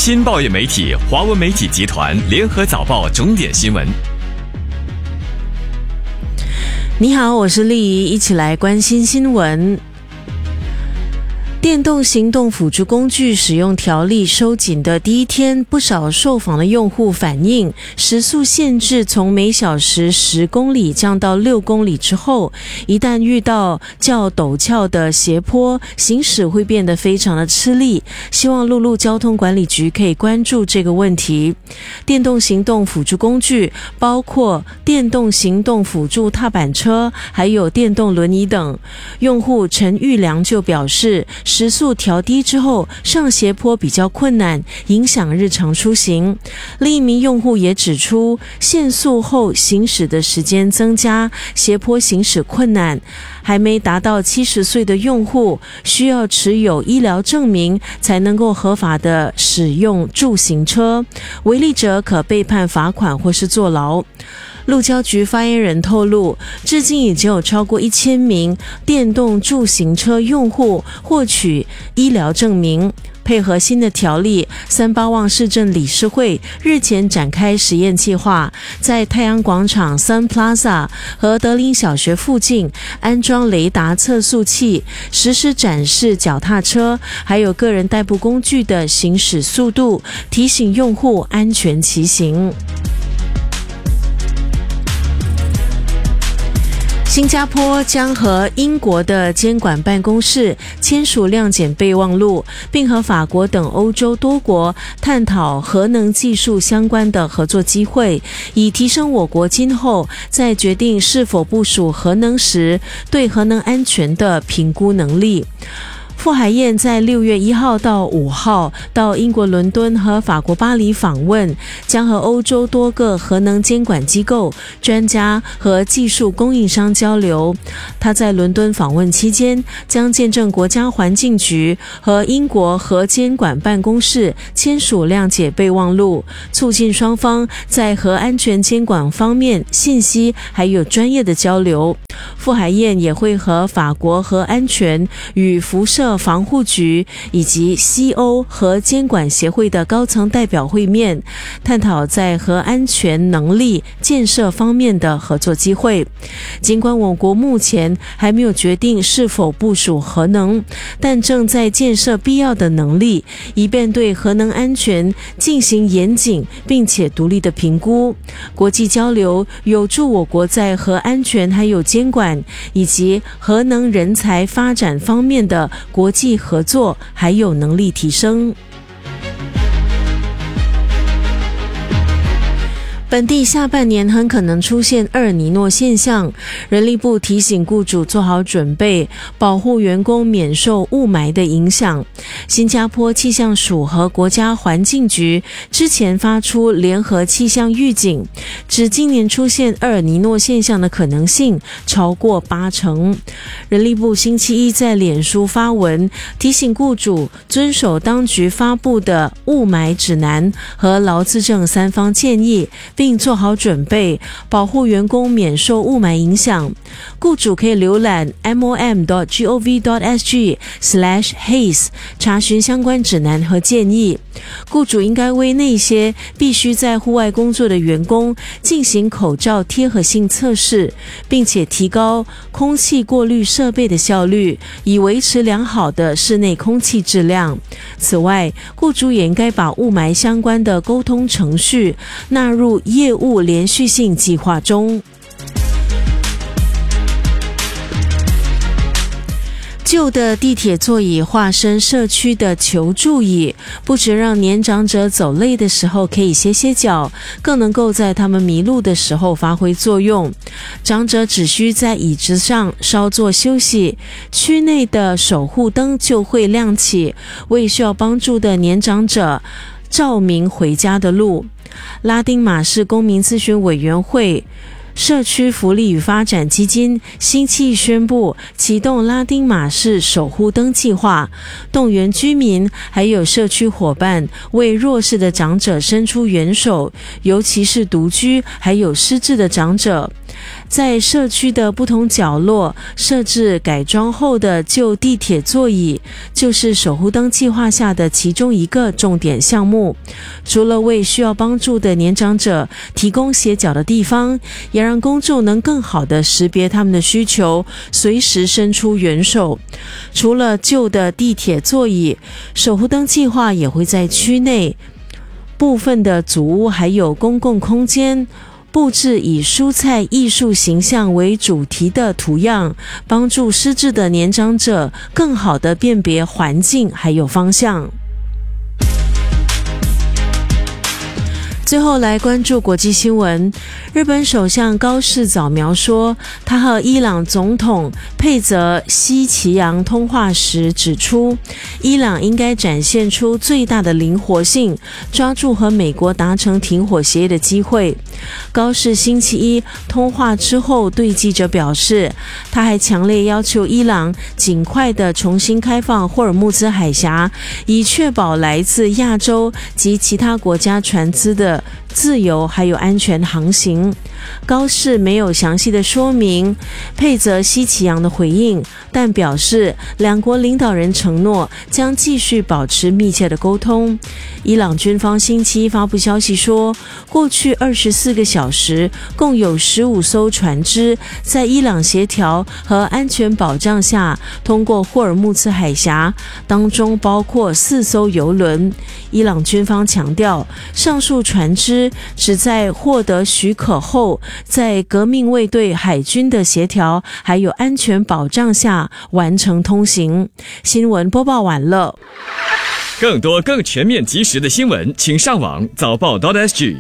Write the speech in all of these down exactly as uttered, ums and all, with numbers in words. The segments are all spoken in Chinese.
新报业媒体华文媒体集团联合早报重点新闻。 你好，我是丽仪，一起来关心新闻。电动行动辅助工具使用条例收紧的第一天，不少受访的用户反映，时速限制从每小时十公里降到六公里之后，一旦遇到较陡峭的斜坡，行驶会变得非常的吃力。希望陆路交通管理局可以关注这个问题。电动行动辅助工具包括电动行动辅助踏板车，还有电动轮椅等。用户陈玉良就表示，时速调低之后，上斜坡比较困难，影响日常出行。另一名用户也指出，限速后行驶的时间增加，斜坡行驶困难。还没达到七十岁的用户，需要持有医疗证明才能够合法的使用助行车，违例者可被判罚款或是坐牢。路交局发言人透露，至今已经有超过一千名电动助行车用户获取医疗证明。配合新的条例，三八望市政理事会日前展开实验计划，在太阳广场 Sun Plaza 和德林小学附近安装雷达测速器，实时展示脚踏车还有个人代步工具的行驶速度，提醒用户安全骑行。新加坡将和英国的监管办公室签署谅解备忘录，并和法国等欧洲多国探讨核能技术相关的合作机会，以提升我国今后在决定是否部署核能时对核能安全的评估能力。傅海燕在六月一号到五号到英国伦敦和法国巴黎访问，将和欧洲多个核能监管机构、专家和技术供应商交流。他在伦敦访问期间，将见证国家环境局和英国核监管办公室签署谅解备忘录，促进双方在核安全监管方面信息还有专业的交流。傅海燕也会和法国核安全与辐射防护局以及西欧核监管协会的高层代表会面，探讨在核安全能力建设方面的合作机会。尽管我国目前还没有决定是否部署核能，但正在建设必要的能力，以便对核能安全进行严谨并且独立的评估。国际交流有助我国在核安全还有监管以及核能人才发展方面的国际合作还有能力提升。本地下半年很可能出现厄尔尼诺现象，人力部提醒雇主做好准备，保护员工免受雾霾的影响。新加坡气象署和国家环境局之前发出联合气象预警，指今年出现厄尔尼诺现象的可能性超过八成。人力部星期一在脸书发文，提醒雇主遵守当局发布的雾霾指南和劳资政三方建议，并做好准备，保护员工免受雾霾影响。雇主可以浏览 m o m dot gov dot s g slash haze 查询相关指南和建议。雇主应该为那些必须在户外工作的员工进行口罩贴合性测试，并且提高空气过滤设备的效率，以维持良好的室内空气质量。此外，雇主也应该把雾霾相关的沟通程序纳入业务连续性计划中。旧的地铁座椅化身社区的求助椅，不只让年长者走累的时候可以歇歇脚，更能够在他们迷路的时候发挥作用。长者只需在椅子上稍作休息，区内的守护灯就会亮起，为需要帮助的年长者照明回家的路。拉丁马市公民咨询委员会社区福利与发展基金星期一宣布启动拉丁马市守护灯计划，动员居民还有社区伙伴为弱势的长者伸出援手，尤其是独居还有失智的长者。 在社区的不同角落设置改装后的旧地铁座椅，就是守护灯计划下的其中一个重点项目。除了为需要帮助的年长者提供歇脚的地方，也让公众能更好地识别他们的需求，随时伸出援手。除了旧的地铁座椅，守护灯计划也会在区内部分的祖屋还有公共空间布置以蔬菜艺术形象为主题的图样，帮助失智的年长者更好地辨别环境还有方向。最后来关注国际新闻。日本首相高市早苗说，他和伊朗总统佩泽西奇扬通话时指出，伊朗应该展现出最大的灵活性，抓住和美国达成停火协议的机会。高市星期一通话之后对记者表示，他还强烈要求伊朗尽快地重新开放霍尔木兹海峡，以确保来自亚洲及其他国家船只的自由还有安全航行。高市没有详细的说明佩泽西奇扬的回应，但表示两国领导人承诺将继续保持密切的沟通。伊朗军方星期一发布消息说，过去二十四个小时共有十五艘船只在伊朗协调和安全保障下通过霍尔木兹海峡，当中包括四艘邮轮。伊朗军方强调，上述船只只在获得许可后，在革命卫队海军的协调还有安全保障下完成通行。新闻播报完了。 更多更全面及时的新闻，请上网早报 .sg。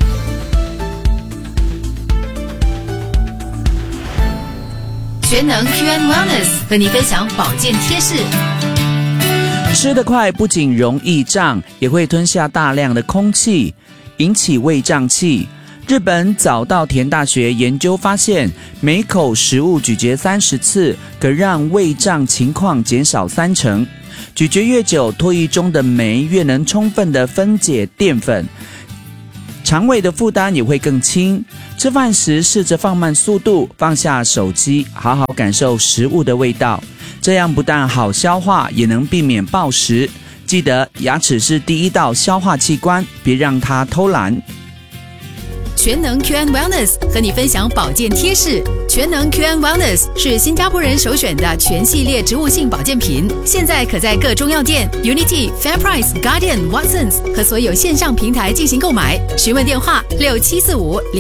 全能 Q and Wellness 和你分享保健贴士。 吃得快不仅容易胀，也会吞下大量的空气，引起胃胀气。日本早稻田大学研究发现，每口食物咀嚼三十次，可让胃胀情况减少三成。咀嚼越久，唾液中的酶越能充分的分解淀粉，肠胃的负担也会更轻。吃饭时试着放慢速度，放下手机，好好感受食物的味道，这样不但好消化，也能避免暴食。记得牙齿是第一道消化器官，别让它偷懒。 全能 Q and Wellness 和你分享保健贴士。全能 Q and Wellness 是新加坡人首选的全系列植物性保健品，现在可在各中药店、Unity、FairPrice、Guardian、Watsons 和所有线上平台进行购买。询问电话六七四五零